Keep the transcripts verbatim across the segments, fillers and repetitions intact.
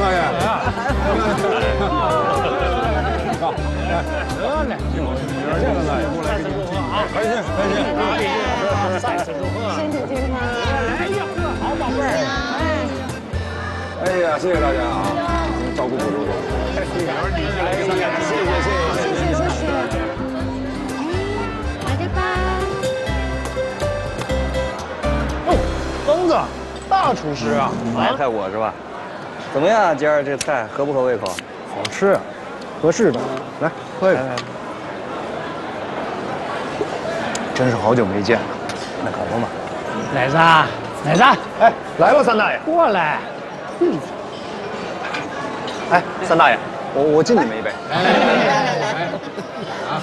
大爷。 好，得嘞，谢了大爷，过来给你开心开心。 再次祝贺，身体健康。来呀，好宝贝儿。 哎呀，谢谢大家啊，照顾不周到。谢谢，你是来谢谢谢谢谢谢谢谢。 来这吧。 哦，疯子，大厨师啊！ 来菜我是吧？怎么样，今儿这菜合不合胃口？ 好吃，合适的。来，喝一个。真是好久没见了， 那可不嘛。 奶子，奶子， 哎，来了，三大爷。 过来。嗯。 哎，三大爷，我我敬你们一杯。 来来来来来来。啊。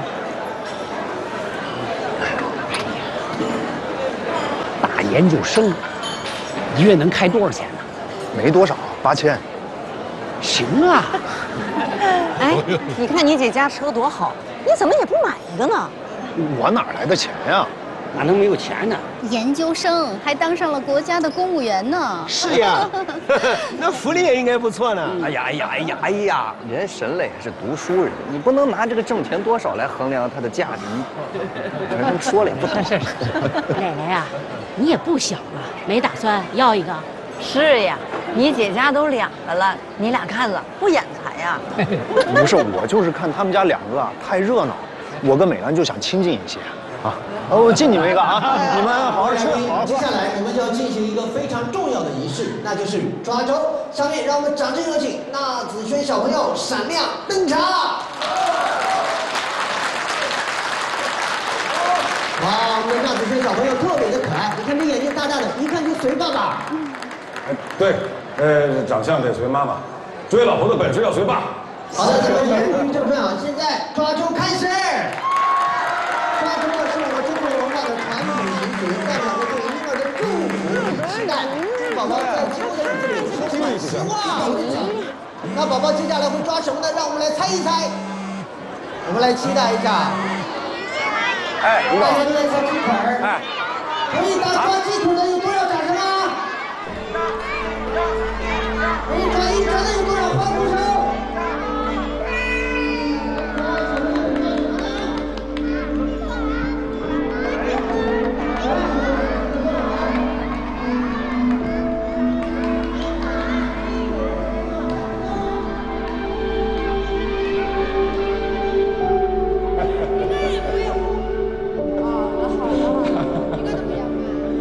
大研究生，一月能开多少钱呢？ 没多少，八千。 行啊。 哎，你看你姐家车多好，你怎么也不买一个呢？ 我哪来的钱呀？ 哪能没有钱呢？ 研究生还当上了国家的公务员呢。 是呀，那福利也应该不错呢。 哎呀哎呀哎呀哎呀，人沈磊是读书人，你不能拿这个挣钱多少来衡量他的价值。反正说了也不懂。 是是，奶奶呀，你也不小了，没打算要一个？ 是呀，你姐家都两个了，你俩看了不眼馋呀？ 不是，我就是看他们家两个啊太热闹，我跟美兰就想亲近一些啊。呃，我敬你们一个啊，你们好好吃，好好喝。 接下来我们就要进行一个非常重要的仪式，那就是抓周。下面让我们掌声有请那子轩小朋友闪亮登场。哇，我们的那子轩小朋友特别的可爱，你看这眼睛大大的，一看就随爸爸。 哎，对，呃，长相得随妈妈，追老婆的本事要随爸。 好的，咱们言归正传啊，现在抓周开始。抓周呢是我们中国文化的传统习俗，代表着对婴儿的祝福与期待。祝宝宝在今后的日子里充满希望。那宝宝接下来会抓什么呢？让我们来猜一猜。我们来期待一下。 哎，领导。 大家都在猜鸡腿儿。 哎， 可以当抓鸡腿的。